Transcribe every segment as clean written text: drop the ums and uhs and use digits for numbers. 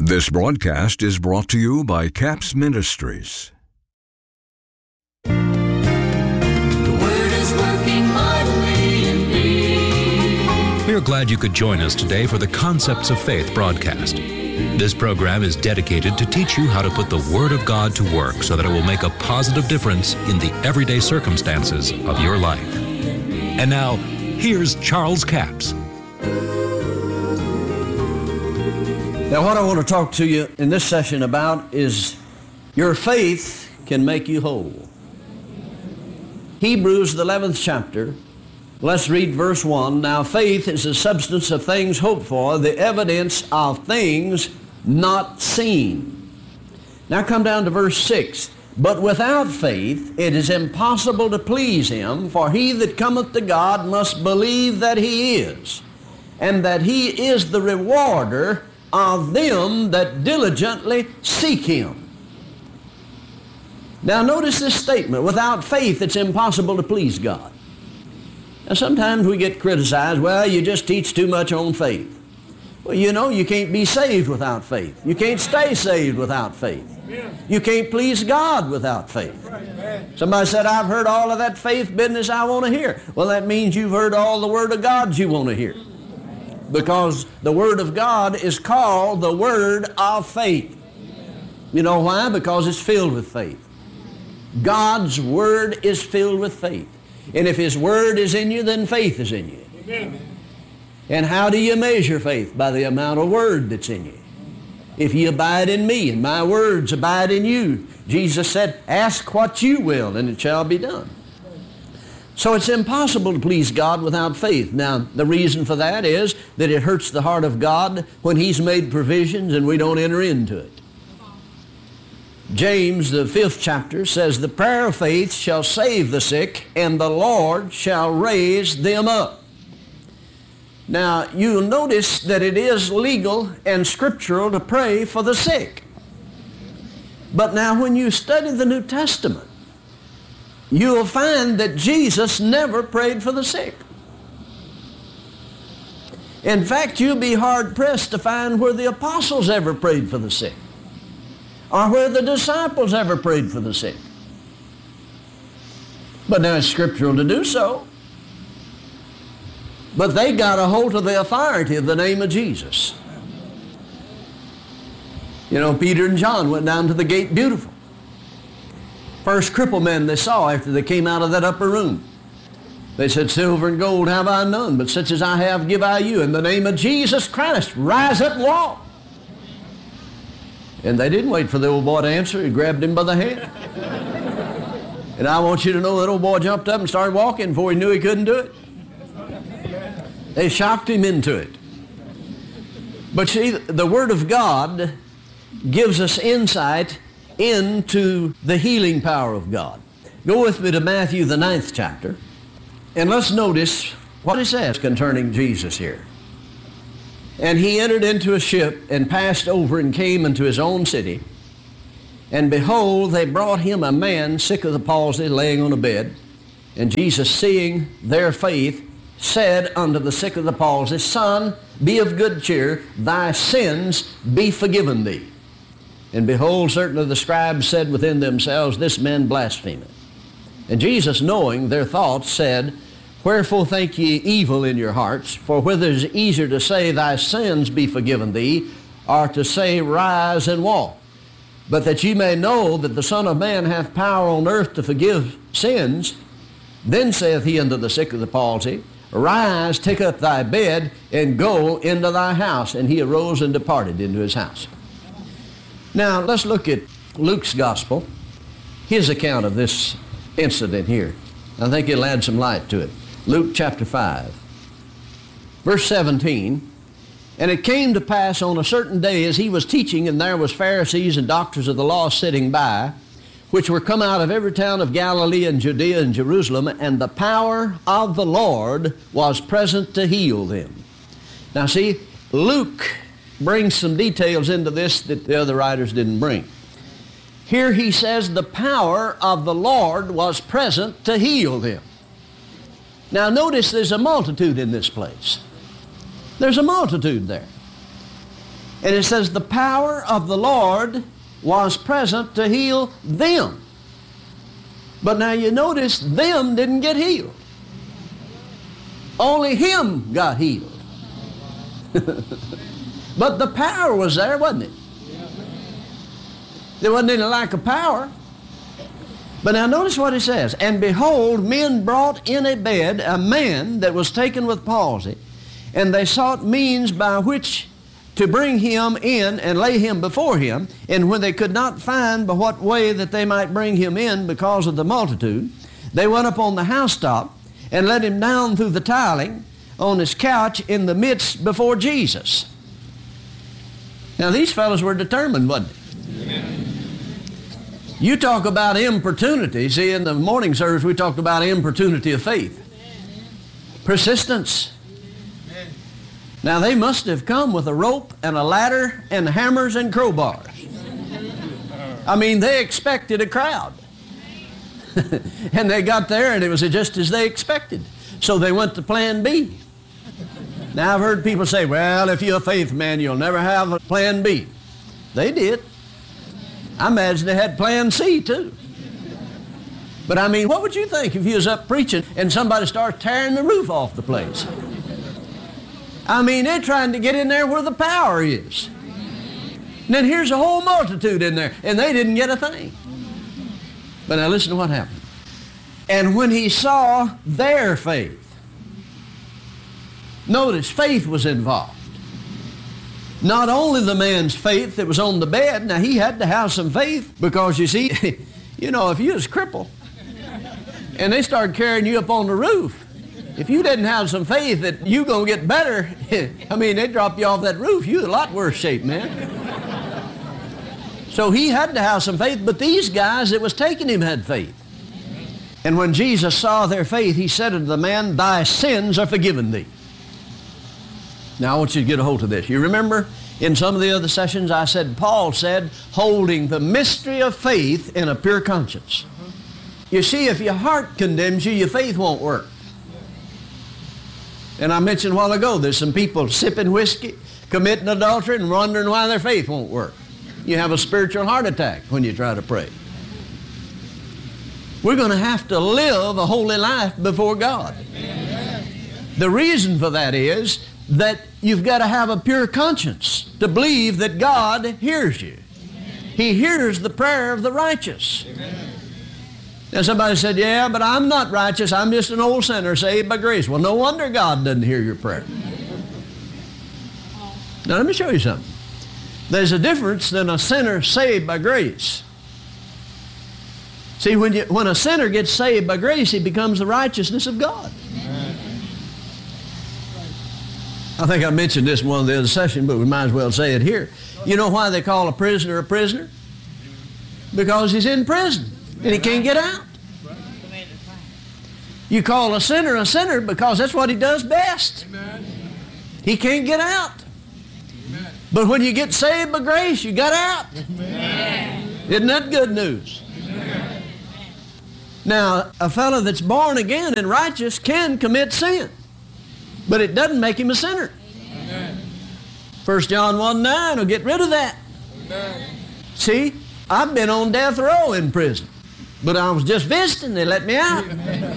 This broadcast is brought to you by CAPS Ministries. The Word is working mightily in me. We are glad you could join us today for the Concepts of Faith broadcast. This program is dedicated to teach you how to put the Word of God to work so that it will make a positive difference in the everyday circumstances of your life. And now, here's Charles Capps. Now, what I want to talk to you in this session about is your faith can make you whole. Hebrews, the 11th chapter, let's read verse 1. Now, faith is the substance of things hoped for, the evidence of things not seen. Now, come down to verse 6. But without faith it is impossible to please Him, for he that cometh to God must believe that He is, and that He is the rewarder of them that diligently seek Him. Now notice this statement, without faith it's impossible to please God. Now sometimes we get criticized, well, you just teach too much on faith. Well, you know, you can't be saved without faith. You can't stay saved without faith. You can't please God without faith. Somebody said, I've heard all of that faith business I want to hear. Well, that means you've heard all the Word of God you want to hear. Because the Word of God is called the Word of faith. You know why? Because it's filled with faith. God's Word is filled with faith. And if His Word is in you, then faith is in you. Amen. And how do you measure faith? By the amount of Word that's in you. If ye abide in me, and my words abide in you, Jesus said, ask what you will, and it shall be done. So it's impossible to please God without faith. Now, the reason for that is that it hurts the heart of God when He's made provisions and we don't enter into it. James, the 5th chapter, says, the prayer of faith shall save the sick, and the Lord shall raise them up. Now, you'll notice that it is legal and scriptural to pray for the sick. But now when you study the New Testament, you'll find that Jesus never prayed for the sick. In fact, you'll be hard-pressed to find where the apostles ever prayed for the sick, or where the disciples ever prayed for the sick. But now it's scriptural to do so. But they got a hold of the authority of the name of Jesus. You know, Peter and John went down to the gate beautiful. First crippled men they saw after they came out of that upper room. They said, silver and gold have I none, but such as I have give I you. In the name of Jesus Christ, rise up and walk. And they didn't wait for the old boy to answer. He grabbed him by the hand. And I want you to know that old boy jumped up and started walking before he knew he couldn't do it. They shocked him into it. But see, the Word of God gives us insight into the healing power of God. Go with me to Matthew, the 9th chapter, and let's notice what it says concerning Jesus here. And he entered into a ship and passed over and came into his own city. And behold, they brought him a man sick of the palsy, laying on a bed. And Jesus, seeing their faith, said unto the sick of the palsy, Son, be of good cheer, thy sins be forgiven thee. And behold, certain of the scribes said within themselves, This man blasphemeth. And Jesus, knowing their thoughts, said, Wherefore think ye evil in your hearts? For whether it is easier to say, Thy sins be forgiven thee, or to say, Rise and walk. But that ye may know that the Son of Man hath power on earth to forgive sins, then saith he unto the sick of the palsy, Arise, take up thy bed, and go into thy house. And he arose and departed into his house. Now, let's look at Luke's gospel, his account of this incident here. I think it'll add some light to it. Luke chapter 5, verse 17. And it came to pass on a certain day as he was teaching, and there was Pharisees and doctors of the law sitting by, which were come out of every town of Galilee and Judea and Jerusalem, and the power of the Lord was present to heal them. Now see, Luke brings some details into this that the other writers didn't bring. Here he says the power of the Lord was present to heal them. Now notice there's a multitude in this place. There's a multitude there. And it says the power of the Lord was present to heal them. But now you notice them didn't get healed. Only him got healed. But the power was there, wasn't it? There wasn't any lack of power. But now notice what it says. And behold, men brought in a bed a man that was taken with palsy, and they sought means by which to bring him in and lay him before him. And when they could not find by what way that they might bring him in because of the multitude, they went up on the housetop and let him down through the tiling on his couch in the midst before Jesus. Now these fellows were determined, wasn't they? Amen. You talk about importunity. See, in the morning service we talked about importunity of faith. Persistence. Now they must have come with a rope and a ladder and hammers and crowbars. I mean, they expected a crowd. And they got there and it was just as they expected. So they went to plan B. Now I've heard people say, well, if you're a faith man, you'll never have a plan B. They did. I imagine they had plan C too. But I mean, what would you think if you was up preaching and somebody starts tearing the roof off the place? I mean, they're trying to get in there where the power is. And then here's a whole multitude in there, and they didn't get a thing. But now listen to what happened. And when he saw their faith, notice faith was involved. Not only the man's faith that was on the bed, now he had to have some faith because you see, you know, if you was crippled and they started carrying you up on the roof, if you didn't have some faith that you going to get better, I mean, they'd drop you off that roof, you're in a lot worse shape, man. So he had to have some faith, but these guys that was taking him had faith. And when Jesus saw their faith, he said unto the man, thy sins are forgiven thee. Now I want you to get a hold of this. You remember in some of the other sessions I said, Paul said, holding the mystery of faith in a pure conscience. You see, if your heart condemns you, your faith won't work. And I mentioned a while ago, there's some people sipping whiskey, committing adultery, and wondering why their faith won't work. You have a spiritual heart attack when you try to pray. We're going to have to live a holy life before God. The reason for that is that you've got to have a pure conscience to believe that God hears you. He hears the prayer of the righteous. Now somebody said, yeah, but I'm not righteous. I'm just an old sinner saved by grace. Well, no wonder God doesn't hear your prayer. Now let me show you something. There's a difference than a sinner saved by grace. See, when a sinner gets saved by grace, he becomes the righteousness of God. I think I mentioned this in one of the other sessions, but we might as well say it here. You know why they call a prisoner? Because he's in prison and he can't get out. You call a sinner because that's what he does best. He can't get out. But when you get saved by grace, you got out. Isn't that good news? Now, a fellow that's born again and righteous can commit sin, but it doesn't make him a sinner. 1 John 1:9 will get rid of that. See, I've been on death row in prison, but I was just visiting. They let me out.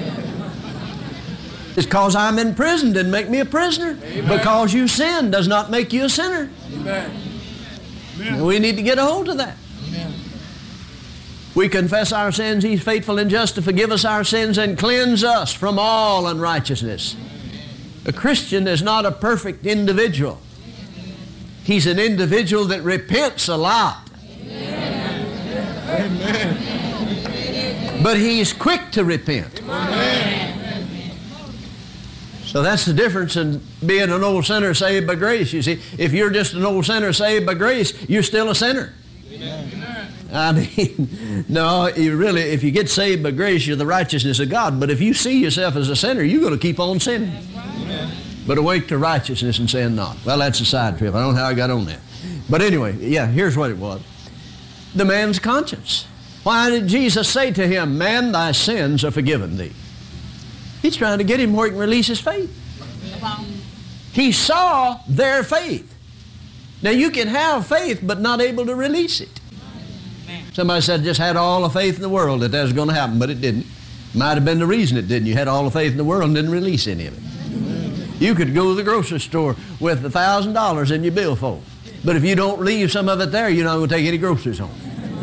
It's because I'm in prison didn't make me a prisoner. Amen. Because you sin does not make you a sinner. Amen. We need to get a hold of that. Amen. We confess our sins. He's faithful and just to forgive us our sins and cleanse us from all unrighteousness. A Christian is not a perfect individual. He's an individual that repents a lot. Amen. But he's quick to repent. Amen. So that's the difference in being an old sinner saved by grace. You see, if you're just an old sinner saved by grace, you're still a sinner. Amen. I mean, no, you really, if you get saved by grace, you're the righteousness of God. But if you see yourself as a sinner, you're going to keep on sinning. Amen. But awake to righteousness and sin not. Well, that's a side trip. I don't know how I got on that. But anyway, yeah, here's what it was. The man's conscience. Why did Jesus say to him, man, thy sins are forgiven thee? He's trying to get him where he can release his faith. He saw their faith. Now, you can have faith but not able to release it. Somebody said, just had all the faith in the world that was going to happen, but it didn't. Might have been the reason it didn't. You had all the faith in the world and didn't release any of it. You could go to the grocery store with $1,000 in your billfold, but if you don't leave some of it there, you're not going to take any groceries home.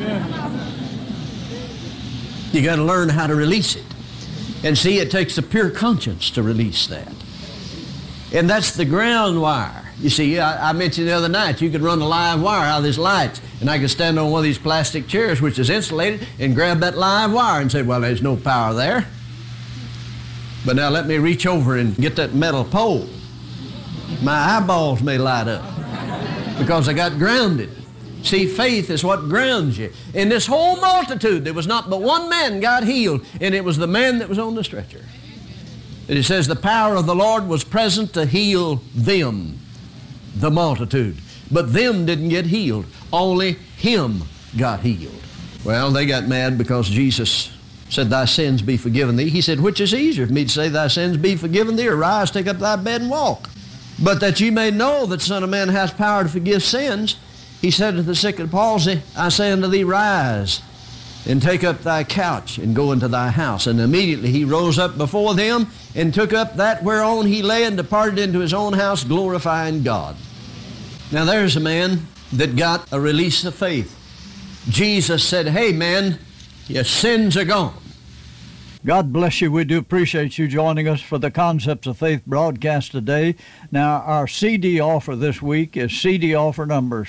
You got to learn how to release it. And see, it takes a pure conscience to release that. And that's the ground wire. You see, I mentioned the other night, you could run a live wire out of these lights, and I could stand on one of these plastic chairs, which is insulated, and grab that live wire and say, well, there's no power there. But now let me reach over and get that metal pole. My eyeballs may light up because I got grounded. See, faith is what grounds you. In this whole multitude, there was not but one man got healed, and it was the man that was on the stretcher. And it says the power of the Lord was present to heal them, the multitude. But them didn't get healed. Only him got healed. Well, they got mad because Jesus said, thy sins be forgiven thee. He said, which is easier for me to say, thy sins be forgiven thee, or rise, take up thy bed and walk? But that you may know that the Son of Man has power to forgive sins, he said to the sick of palsy, I say unto thee, rise, and take up thy couch, and go into thy house. And immediately he rose up before them, and took up that whereon he lay, and departed into his own house, glorifying God. Now there's a man that got a release of faith. Jesus said, hey man, your sins are gone. God bless you. We do appreciate you joining us for the Concepts of Faith broadcast today. Now, our CD offer this week is CD offer number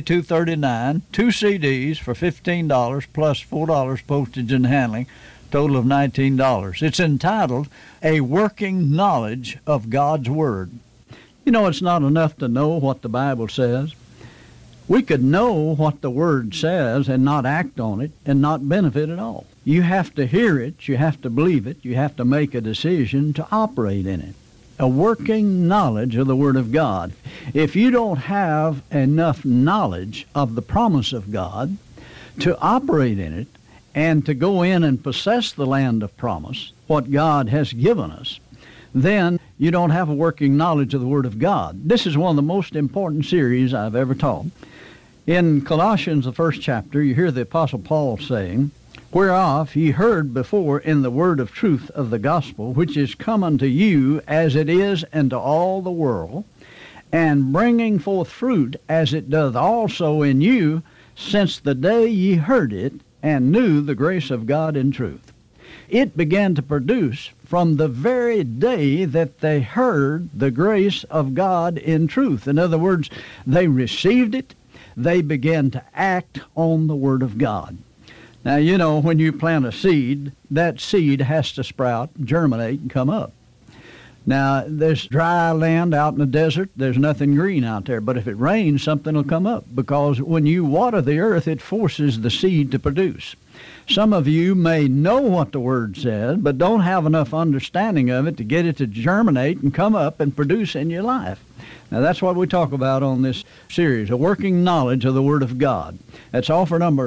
7239, 2 CDs for $15 plus $4 postage and handling, total of $19. It's entitled, A Working Knowledge of God's Word. You know, it's not enough to know what the Bible says. We could know what the Word says and not act on it and not benefit at all. You have to hear it, you have to believe it, you have to make a decision to operate in it. A working knowledge of the Word of God. If you don't have enough knowledge of the promise of God to operate in it and to go in and possess the land of promise, what God has given us, then you don't have a working knowledge of the Word of God. This is one of the most important series I've ever taught. In Colossians, the 1st chapter, you hear the Apostle Paul saying, whereof ye heard before in the word of truth of the gospel, which is come unto you as it is unto all the world, and bringing forth fruit as it doth also in you, since the day ye heard it, and knew the grace of God in truth. It began to produce from the very day that they heard the grace of God in truth. In other words, they received it, they began to act on the Word of God. Now, you know, when you plant a seed, that seed has to sprout, germinate, and come up. Now, there's dry land out in the desert. There's nothing green out there. But if it rains, something will come up, because when you water the earth, it forces the seed to produce. Some of you may know what the Word says, but don't have enough understanding of it to get it to germinate and come up and produce in your life. Now, that's what we talk about on this series, a working knowledge of the Word of God. That's offer number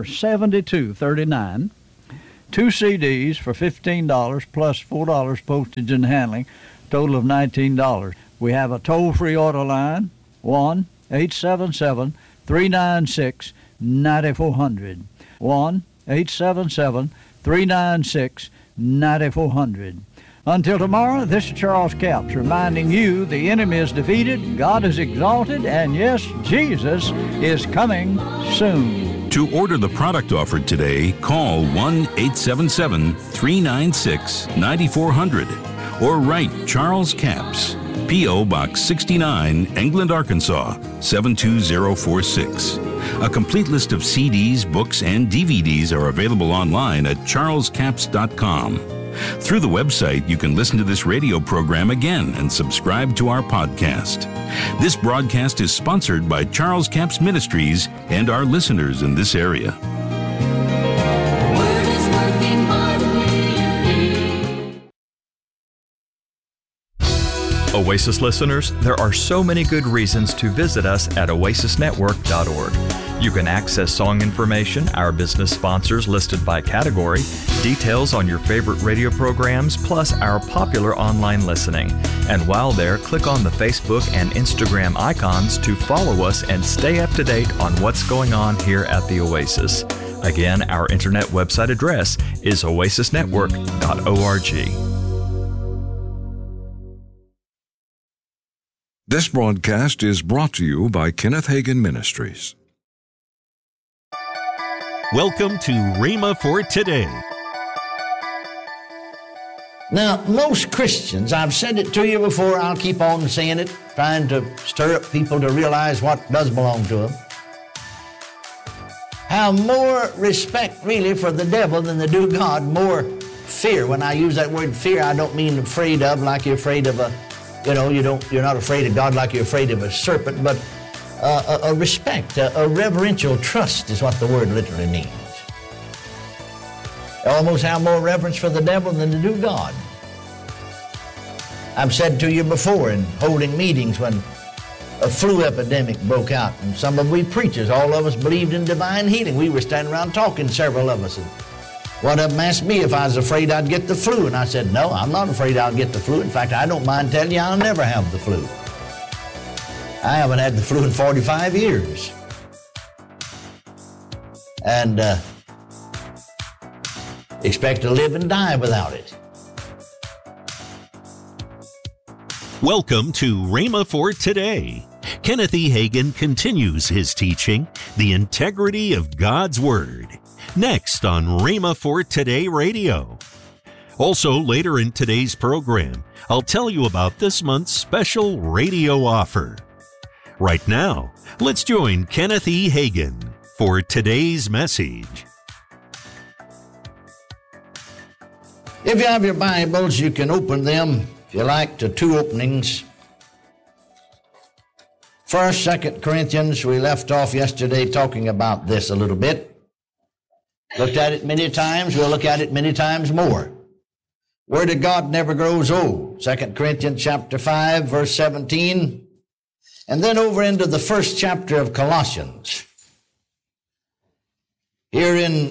7239, 2 CDs for $15 plus $4 postage and handling, total of $19. We have a toll-free order line, 1-877-396-9400, 1-877-396-9400. Until tomorrow, this is Charles Capps reminding you the enemy is defeated, God is exalted, and yes, Jesus is coming soon. To order the product offered today, call 1-877-396-9400 or write Charles Capps, P.O. Box 69, England, Arkansas, 72046. A complete list of CDs, books, and DVDs are available online at charlescapps.com. Through the website, you can listen to this radio program again and subscribe to our podcast. This broadcast is sponsored by Charles Capps Ministries and our listeners in this area. Word is working mightily in me. Oasis listeners, there are so many good reasons to visit us at oasisnetwork.org. You can access song information, our business sponsors listed by category, details on your favorite radio programs, plus our popular online listening. And while there, click on the Facebook and Instagram icons to follow us and stay up to date on what's going on here at the Oasis. Again, our internet website address is oasisnetwork.org. This broadcast is brought to you by Kenneth Hagin Ministries. Welcome to Rhema for Today. Now, most Christians, I've said it to you before, I'll keep on saying it, trying to stir up people to realize what does belong to them, have more respect really for the devil than they do God, more fear. When I use that word fear, I don't mean afraid of like you're afraid of you're not afraid of God like you're afraid of a serpent, but a respect, a reverential trust is what the word literally means. They almost have more reverence for the devil than they do God. I've said to you before in holding meetings when a flu epidemic broke out, and some of we preachers, all of us believed in divine healing. We were standing around talking, several of us, and one of them asked me if I was afraid I'd get the flu, and I said, no, I'm not afraid I'll get the flu. In fact, I don't mind telling you I'll never have the flu. I haven't had the flu in 45 years. And expect to live and die without it. Welcome to Rhema for Today. Kenneth E. Hagin continues his teaching, The Integrity of God's Word, next on Rhema for Today Radio. Also, later in today's program, I'll tell you about this month's special radio offer. Right now, let's join Kenneth E. Hagin for today's message. If you have your Bibles, you can open them, if you like, to two openings. First, 2 Corinthians, we left off yesterday talking about this a little bit. Looked at it many times, we'll look at it many times more. Word of God never grows old. 2 Corinthians chapter 5, verse 17. And then over into the first chapter of Colossians. Here in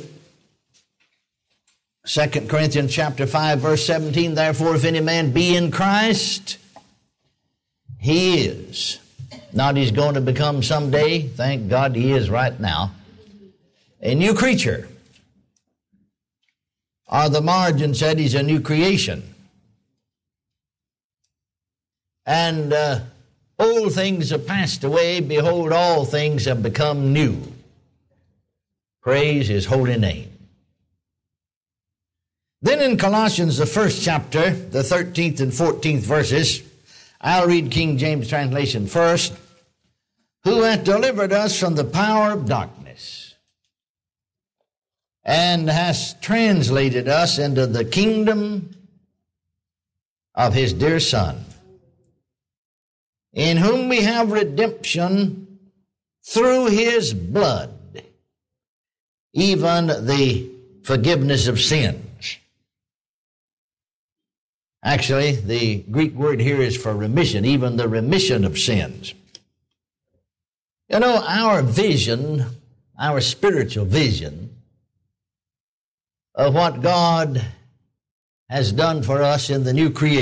2 Corinthians chapter 5, verse 17, therefore, if any man be in Christ, he is. Not he's going to become someday. Thank God he is right now. A new creature. Or the margin said he's a new creation. And old things have passed away. Behold, all things have become new. Praise his holy name. Then in Colossians, the first chapter, the 13th and 14th verses, I'll read King James translation first. Who hath delivered us from the power of darkness, and has translated us into the kingdom of his dear Son, in whom we have redemption through his blood, even the forgiveness of sins. Actually, the Greek word here is for remission, even the remission of sins. You know, our vision, our spiritual vision of what God has done for us in the new creation